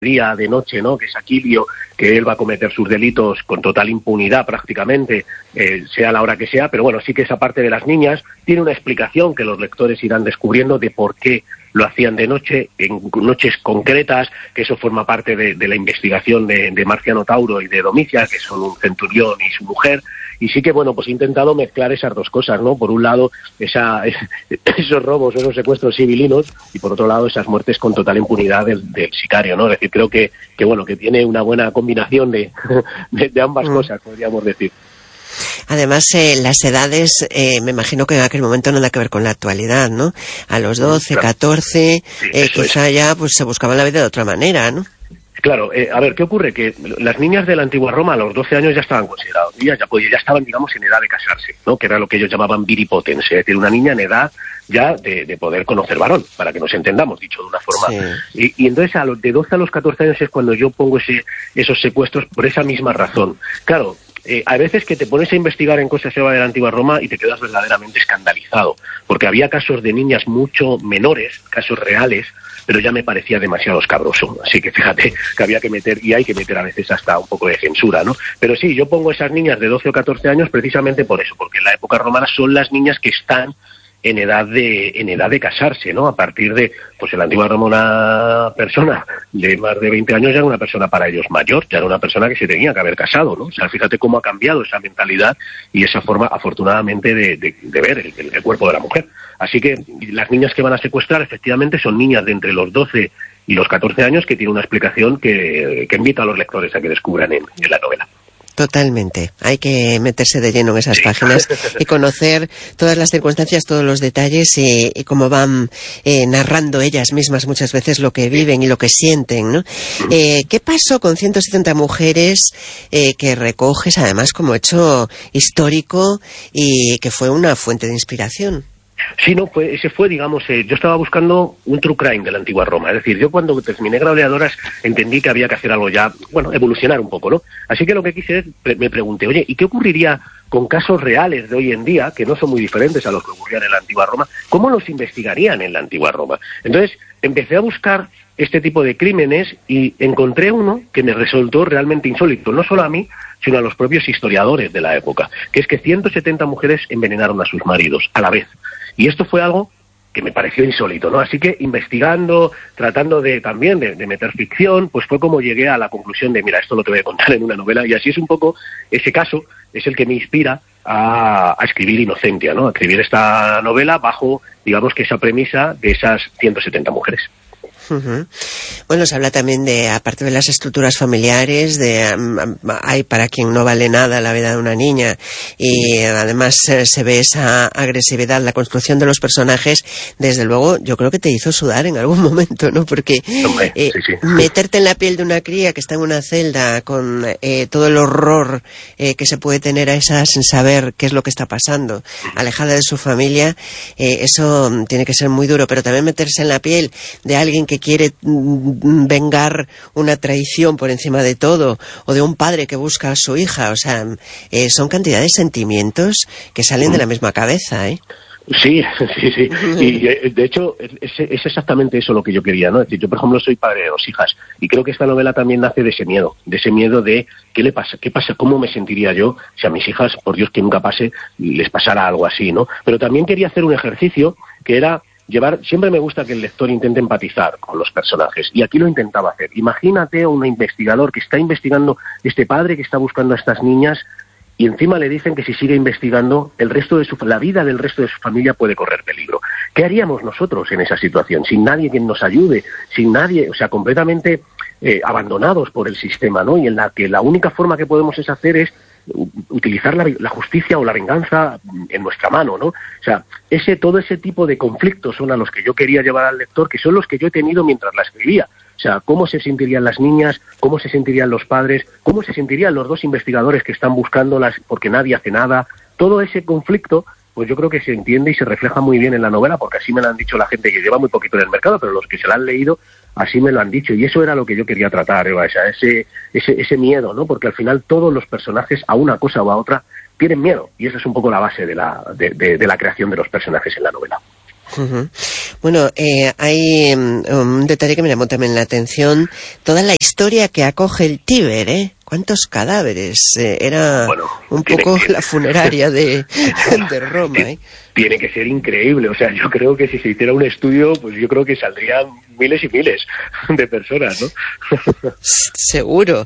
día, de noche, ¿no? Que es Aquilio, que él va a cometer sus delitos con total impunidad prácticamente, sea la hora que sea, pero bueno, sí que esa parte de las niñas tiene una explicación que los lectores irán descubriendo de por qué lo hacían de noche, en noches concretas, que eso forma parte de la investigación de Marciano Tauro y de Domicia, que son un centurión y su mujer, y sí que, bueno, pues he intentado mezclar esas dos cosas, ¿no? Por un lado, esos robos, esos secuestros civilinos, y por otro lado, esas muertes con total impunidad del sicario, ¿no? Es decir, creo que bueno, que tiene una buena combinación de ambas cosas, podríamos decir. Además, las edades, me imagino que en aquel momento nada que ver con la actualidad, ¿no? A los 12, claro. 14, quizá ya pues se buscaban la vida de otra manera, ¿no? Claro, a ver, ¿qué ocurre? Que las niñas de la antigua Roma a los 12 años ya estaban consideradas, ya estaban, digamos, en edad de casarse, ¿no? Que era lo que ellos llamaban viripotens, es decir, una niña en edad ya de poder conocer varón, para que nos entendamos, dicho de una forma. Sí. Y entonces de 12 a los 14 años es cuando yo pongo esos secuestros por esa misma razón. Claro, hay veces que te pones a investigar en cosas de la antigua Roma y te quedas verdaderamente escandalizado, porque había casos de niñas mucho menores, casos reales, pero ya me parecía demasiado escabroso. Así que fíjate que había que meter, y hay que meter a veces hasta un poco de censura, ¿no? Pero sí, yo pongo esas niñas de 12 o 14 años precisamente por eso, porque en la época romana son las niñas que están en edad de casarse, ¿no? A partir de, pues en la antigua Roma una persona de más de 20 años ya era una persona para ellos mayor, ya era una persona que se tenía que haber casado, ¿no? O sea, fíjate cómo ha cambiado esa mentalidad y esa forma, afortunadamente, de ver el cuerpo de la mujer. Así que las niñas que van a secuestrar, efectivamente, son niñas de entre los 12 y los 14 años, que tiene una explicación que invita a los lectores a que descubran en la novela. Totalmente. Hay que meterse de lleno en esas páginas y conocer todas las circunstancias, todos los detalles y cómo van narrando ellas mismas muchas veces lo que viven y lo que sienten, ¿no? ¿Qué pasó con 170 mujeres que recoges además como hecho histórico y que fue una fuente de inspiración? Sí, no, ese fue, digamos, yo estaba buscando un true crime de la antigua Roma. Es decir, yo cuando terminé Gladiadoras entendí que había que hacer algo ya, bueno, evolucionar un poco, ¿no? Así que lo que quise es, me pregunté, oye, ¿y qué ocurriría con casos reales de hoy en día, que no son muy diferentes a los que ocurrían en la antigua Roma? ¿Cómo los investigarían en la antigua Roma? Entonces, empecé a buscar este tipo de crímenes y encontré uno que me resultó realmente insólito, no solo a mí, sino a los propios historiadores de la época, que es que 170 mujeres envenenaron a sus maridos a la vez. Y esto fue algo que me pareció insólito, ¿no? Así que investigando, tratando también de meter ficción, pues fue como llegué a la conclusión de, mira, esto lo te voy a contar en una novela, y así es un poco, ese caso es el que me inspira a escribir Inocentia, ¿no? A escribir esta novela bajo, digamos, que esa premisa de esas 170 mujeres. Uh-huh. Bueno, se habla también de, aparte de las estructuras familiares, hay para quien no vale nada la vida de una niña, y además se ve esa agresividad, la construcción de los personajes. Desde luego, yo creo que te hizo sudar en algún momento, ¿no? Porque sí. Meterte en la piel de una cría que está en una celda con todo el horror que se puede tener a esa sin saber qué es lo que está pasando, alejada de su familia, eso tiene que ser muy duro. Pero también meterse en la piel de alguien que quiere vengar una traición por encima de todo, o de un padre que busca a su hija, o sea, son cantidad de sentimientos que salen de la misma cabeza, ¿eh? Sí. Y de hecho es exactamente eso lo que yo quería, ¿no? Es decir, yo por ejemplo soy padre de 2 hijas y creo que esta novela también nace de ese miedo de qué le pasa, qué pasa, cómo me sentiría yo si a mis hijas, por Dios que nunca pase, les pasara algo así, ¿no? Pero también quería hacer un ejercicio que era siempre me gusta que el lector intente empatizar con los personajes, y aquí lo intentaba hacer. Imagínate a un investigador que está investigando, este padre que está buscando a estas niñas, y encima le dicen que si sigue investigando, la vida del resto de su familia puede correr peligro. ¿Qué haríamos nosotros en esa situación? Sin nadie que nos ayude, sin nadie, o sea, completamente abandonados por el sistema, ¿no? Y en la que la única forma que podemos hacer es utilizar la justicia o la venganza en nuestra mano, ¿no? O sea, todo ese tipo de conflictos son a los que yo quería llevar al lector, que son los que yo he tenido mientras la escribía. O sea, cómo se sentirían las niñas, cómo se sentirían los padres, cómo se sentirían los 2 investigadores que están buscándolas porque nadie hace nada. Todo ese conflicto, pues yo creo que se entiende y se refleja muy bien en la novela, porque así me lo han dicho la gente que lleva muy poquito en el mercado, pero los que se la han leído así me lo han dicho, y eso era lo que yo quería tratar, Eva, o sea, ese miedo, ¿no? Porque al final todos los personajes, a una cosa o a otra, tienen miedo, y esa es un poco la base de la creación de los personajes en la novela. Uh-huh. Bueno, hay un detalle que me llamó también la atención, toda la historia que acoge el Tíber, ¿eh? ¿Cuántos cadáveres? Era un poco la funeraria de Roma, ¿eh? Tiene que ser increíble, o sea, yo creo que si se hiciera un estudio, pues yo creo que saldrían miles y miles de personas, ¿no? Seguro.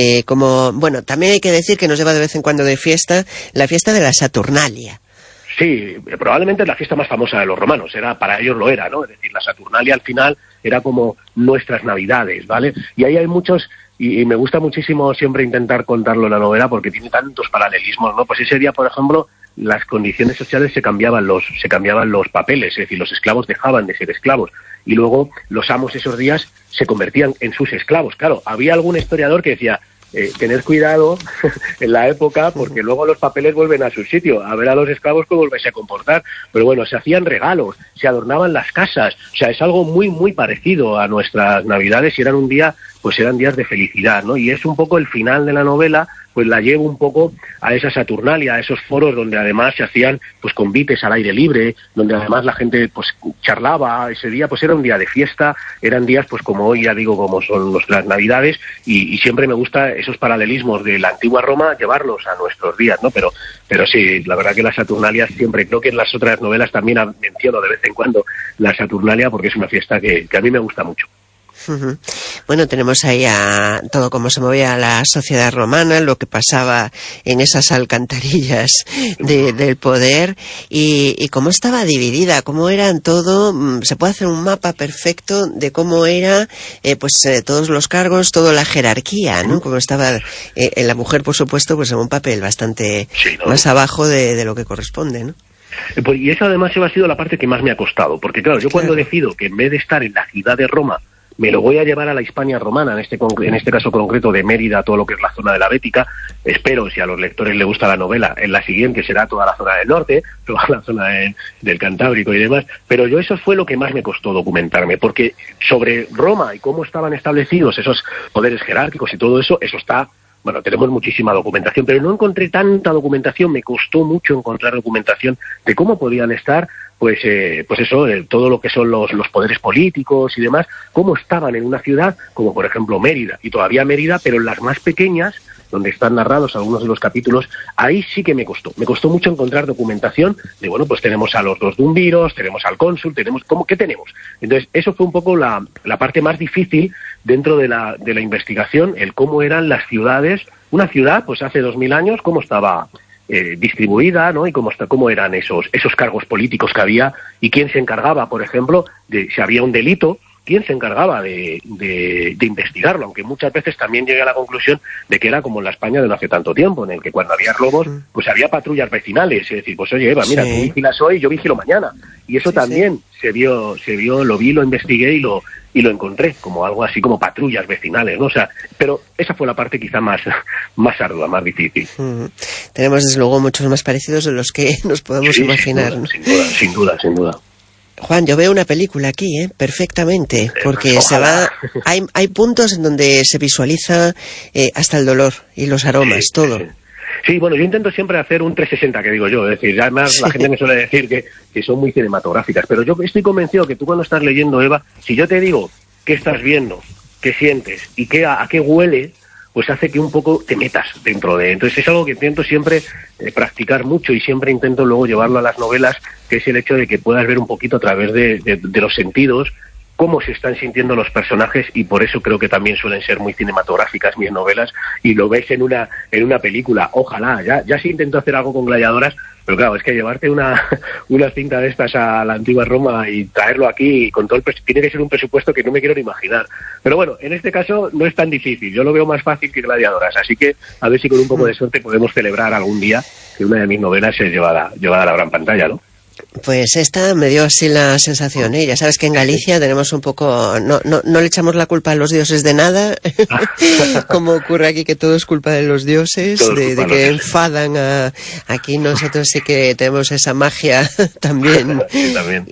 Bueno, también hay que decir que nos lleva de vez en cuando de fiesta, la fiesta de la Saturnalia. Sí, probablemente es la fiesta más famosa de los romanos, para ellos lo era, ¿no? Es decir, la Saturnalia al final era como nuestras Navidades, ¿vale? Y ahí hay muchos, y me gusta muchísimo siempre intentar contarlo en la novela porque tiene tantos paralelismos, ¿no? Pues ese día, por ejemplo, las condiciones sociales se cambiaban los papeles, es decir, los esclavos dejaban de ser esclavos y luego los amos esos días se convertían en sus esclavos. Claro, había algún historiador que decía, tened cuidado en la época porque luego los papeles vuelven a su sitio, a ver a los esclavos cómo volverse a comportar. Pero bueno, se hacían regalos, se adornaban las casas, o sea, es algo muy, muy parecido a nuestras Navidades y eran días de felicidad, ¿no? Y es un poco el final de la novela, pues la llevo un poco a esa Saturnalia, a esos foros donde además se hacían pues convites al aire libre, donde además la gente pues charlaba ese día, pues era un día de fiesta, eran días pues como hoy ya digo, como son las Navidades, y siempre me gusta esos paralelismos de la antigua Roma llevarlos a nuestros días, ¿no? Pero sí, la verdad que la Saturnalia siempre, creo que en las otras novelas también menciono de vez en cuando la Saturnalia porque es una fiesta que a mí me gusta mucho. Bueno, tenemos ahí a todo cómo se movía la sociedad romana, lo que pasaba en esas alcantarillas del poder y cómo estaba dividida, cómo eran todo. Se puede hacer un mapa perfecto de cómo era todos los cargos, toda la jerarquía, ¿no? Cómo estaba la mujer, por supuesto, pues en un papel bastante más abajo de lo que corresponde, ¿no? Pues, y eso además ha sido la parte que más me ha costado, porque claro, yo cuando decido que en vez de estar en la ciudad de Roma me lo voy a llevar a la Hispania romana, en este caso concreto de Mérida, todo lo que es la zona de la Bética. Espero, si a los lectores les gusta la novela, en la siguiente será toda la zona del norte, toda la zona del Cantábrico y demás. Pero eso fue lo que más me costó documentarme, porque sobre Roma y cómo estaban establecidos esos poderes jerárquicos y todo eso está... Bueno, tenemos muchísima documentación, pero no encontré tanta documentación, me costó mucho encontrar documentación de cómo podían estar, todo lo que son los poderes políticos y demás, cómo estaban en una ciudad como por ejemplo Mérida, y todavía Mérida, pero en las más pequeñas, donde están narrados algunos de los capítulos, ahí sí que me costó mucho encontrar documentación de, bueno, pues tenemos a los dos dumviros, tenemos al cónsul, ¿qué tenemos? Entonces, eso fue un poco la parte más difícil dentro de la investigación, el cómo eran las ciudades, una ciudad, pues hace 2000 años, cómo estaba distribuida, ¿no? Y cómo eran esos cargos políticos que había y quién se encargaba, por ejemplo, de si había un delito, quién se encargaba de investigarlo, aunque muchas veces también llegué a la conclusión de que era como en la España de no hace tanto tiempo, en el que cuando había robos, pues había patrullas vecinales, es decir, pues oye, Eva, mira, tú vigilas hoy, yo vigilo mañana, y eso también se vio, lo vi, lo investigué y lo encontré, como algo así como patrullas vecinales, ¿no? O sea, pero esa fue la parte quizá más ardua, más difícil. Tenemos desde luego muchos más parecidos de los que nos podemos imaginar, ¿no? Sin duda. Juan, yo veo una película aquí, perfectamente, porque hay puntos en donde se visualiza hasta el dolor y los aromas, todo. Sí, bueno, yo intento siempre hacer un 360, que digo yo, es decir, además la gente me suele decir que son muy cinematográficas, pero yo estoy convencido que tú cuando estás leyendo, Eva, si yo te digo qué estás viendo, qué sientes y a qué huele, pues hace que un poco te metas dentro de... Entonces es algo que intento siempre practicar mucho y siempre intento luego llevarlo a las novelas, que es el hecho de que puedas ver un poquito a través de los sentidos cómo se están sintiendo los personajes, y por eso creo que también suelen ser muy cinematográficas mis novelas, y lo ves en una película. Ojalá, ya se intentó hacer algo con Gladiadoras, pero claro, es que llevarte una cinta de estas a la antigua Roma y traerlo aquí con todo tiene que ser un presupuesto que no me quiero ni imaginar. Pero bueno, en este caso no es tan difícil, yo lo veo más fácil que Gladiadoras, así que a ver si con un poco de suerte podemos celebrar algún día que una de mis novelas se llevada a la gran pantalla, ¿no? Pues esta me dio así la sensación, ¿eh? Ya sabes que en Galicia tenemos un poco... No le echamos la culpa a los dioses de nada, como ocurre aquí, que todo es culpa de los dioses, de que enfadan a... Aquí nosotros sí que tenemos esa magia también. Sí, también.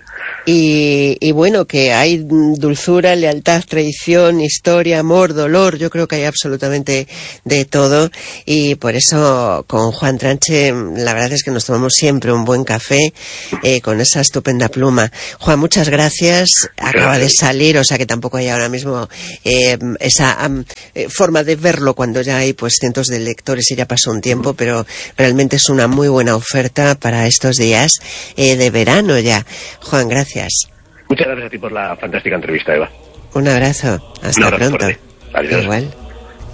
Y bueno, que hay dulzura, lealtad, traición, historia, amor, dolor, yo creo que hay absolutamente de todo, y por eso con Juan Tranche la verdad es que nos tomamos siempre un buen café con esa estupenda pluma. Juan, muchas gracias. Acaba de salir, o sea que tampoco hay ahora mismo esa forma de verlo cuando ya hay pues cientos de lectores y ya pasó un tiempo, pero realmente es una muy buena oferta para estos días de verano ya. Juan, gracias. Muchas gracias a ti por la fantástica entrevista, Eva. Un abrazo. Hasta pronto. Adiós. Igual.